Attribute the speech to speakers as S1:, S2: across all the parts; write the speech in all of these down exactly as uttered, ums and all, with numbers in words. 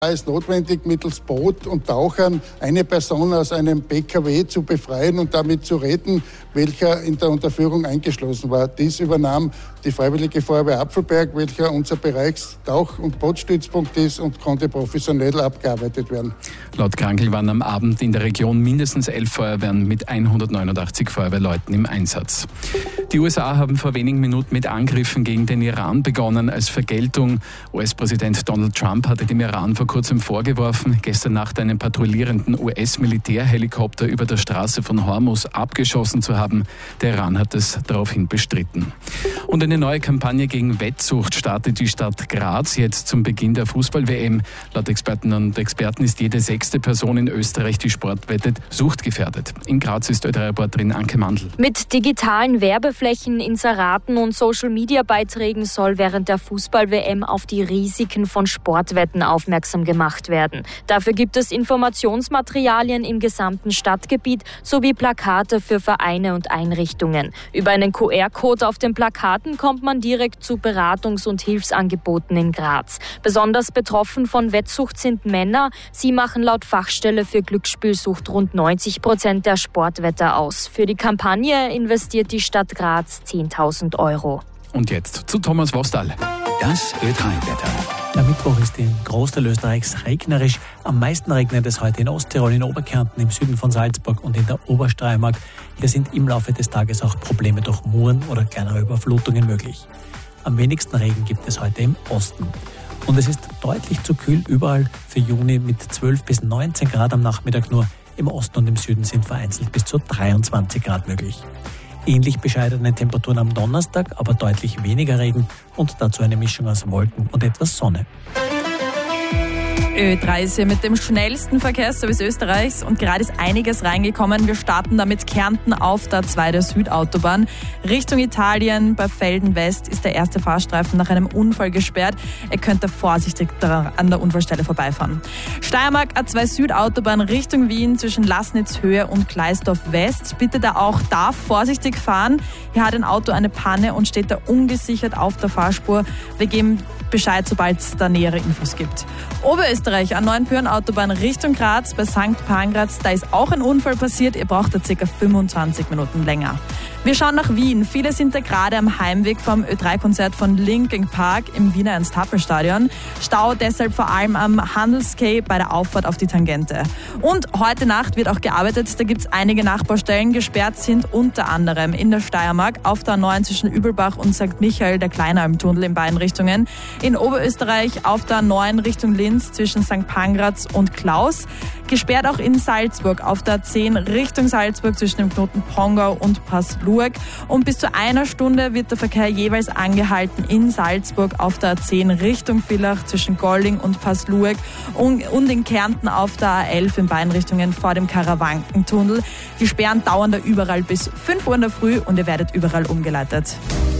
S1: ist notwendig, mittels Boot und Tauchern eine Person aus einem P K W zu befreien und damit zu retten, welcher in der Unterführung eingeschlossen war. Dies übernahm die Freiwillige Feuerwehr Apfelberg, welcher unser Bereichstauch- und Bootstützpunkt ist und konnte professionell abgearbeitet werden.
S2: Laut Krankl waren am Abend in der Region mindestens elf Feuerwehren mit hundertneunundachtzig Feuerwehrleuten im Einsatz. Die U S A haben vor wenigen Minuten mit Angriffen gegen den Iran begonnen. Als Vergeltung. U S-Präsident Donald Trump hatte dem Iran vor kurzem vorgeworfen, gestern Nacht einen patrouillierenden U S-Militärhelikopter über der Straße von Hormuz abgeschossen zu haben. Der Iran hat es daraufhin bestritten. Und eine neue Kampagne gegen Wettsucht startet die Stadt Graz jetzt zum Beginn der Fußball-W M. Laut Experten und Experten ist jede sechste Person in Österreich, die Sport wettet, suchtgefährdet. In Graz ist Ö drei Reporterin Anke Mandl.
S3: Mit digitalen Werbeflächen, Inseraten und Social-Media-Beiträgen soll während der Fußball-W M auf die Risiken von Sportwetten aufmerksam gemacht werden. Dafür gibt es Informationsmaterialien im gesamten Stadtgebiet sowie Plakate für Vereine und Einrichtungen. Über einen Q R-Code auf den Plakaten kommt man direkt zu Beratungs- und Hilfsangeboten in Graz. Besonders betroffen von Wettsucht sind Männer. Sie machen laut Fachstelle für Glücksspielsucht rund neunzig Prozent der Sportwetter aus. Für die Kampagne investiert die Stadt Graz zehntausend Euro.
S2: Und jetzt zu Thomas Wostal.
S4: Das Ö drei Wetter.
S5: Der Mittwoch ist in Großteil Österreichs regnerisch. Am meisten regnet es heute in Osttirol, in Oberkärnten, im Süden von Salzburg und in der Obersteiermark. Hier sind im Laufe des Tages auch Probleme durch Muren oder kleinere Überflutungen möglich. Am wenigsten Regen gibt es heute im Osten. Und es ist deutlich zu kühl überall für Juni mit zwölf bis neunzehn Grad am Nachmittag. Nur im Osten und im Süden sind vereinzelt bis zu dreiundzwanzig Grad möglich. Ähnlich bescheidene Temperaturen am Donnerstag, aber deutlich weniger Regen und dazu eine Mischung aus Wolken und etwas Sonne.
S6: Ö drei ist hier mit dem schnellsten Verkehrsservice Österreichs und gerade ist einiges reingekommen. Wir starten damit Kärnten auf der A zwei der Südautobahn. Richtung Italien bei Velden West ist der erste Fahrstreifen nach einem Unfall gesperrt. Ihr könnt da vorsichtig an der Unfallstelle vorbeifahren. Steiermark A zwei Südautobahn Richtung Wien zwischen Laßnitz Höhe und Gleisdorf West. Bitte da auch da vorsichtig fahren. Hier hat ein Auto eine Panne und steht da ungesichert auf der Fahrspur. Wir geben Bescheid, sobald es da nähere Infos gibt. Oberösterreich, A neun Pyhrn-Autobahn Richtung Graz bei Sankt Pangratz. Da ist auch ein Unfall passiert. Ihr braucht da ca. fünfundzwanzig Minuten länger. Wir schauen nach Wien. Viele sind da gerade am Heimweg vom Ö drei Konzert von Linkin Park im Wiener Ernst-Happel-Stadion. Stau deshalb vor allem am Handelsquai bei der Auffahrt auf die Tangente. Und heute Nacht wird auch gearbeitet. Da gibt es einige Nachbaustellen. Gesperrt sind unter anderem in der Steiermark auf der A neun zwischen Übelbach und Sankt Michael der Kleinalmtunnel in beiden Richtungen. In Oberösterreich auf der A neun Richtung Linz zwischen Sankt Pangratz und Klaus. Gesperrt auch in Salzburg auf der A zehn Richtung Salzburg zwischen dem Knoten Pongau und Passluag. Und bis zu einer Stunde wird der Verkehr jeweils angehalten in Salzburg auf der A zehn Richtung Villach zwischen Golling und Passluag und, und in Kärnten auf der A elf in beiden Richtungen vor dem Karawankentunnel. Die Sperren dauern da überall bis fünf Uhr in der Früh und ihr werdet überall umgeleitet.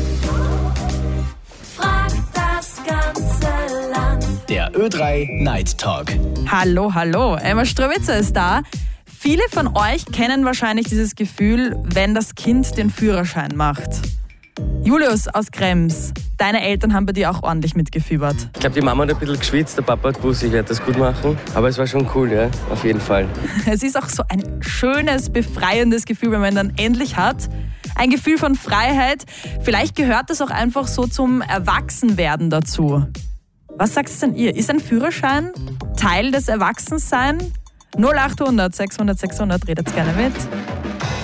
S4: Der Ö drei Night Talk.
S6: Hallo, hallo, Emma Strawitzer ist da. Viele von euch kennen wahrscheinlich dieses Gefühl, wenn das Kind den Führerschein macht. Julius aus Krems, deine Eltern haben bei dir auch ordentlich mitgefiebert.
S7: Ich glaube, die Mama hat ein bisschen geschwitzt, der Papa hat gewusst, ich werde das gut machen. Aber es war schon cool, ja, auf jeden Fall.
S6: Es ist auch so ein schönes, befreiendes Gefühl, wenn man ihn dann endlich hat. Ein Gefühl von Freiheit. Vielleicht gehört das auch einfach so zum Erwachsenwerden dazu. Was sagt denn ihr? Ist ein Führerschein Teil des Erwachsenseins? null acht hundert sechshundert sechshundert, redet gerne mit.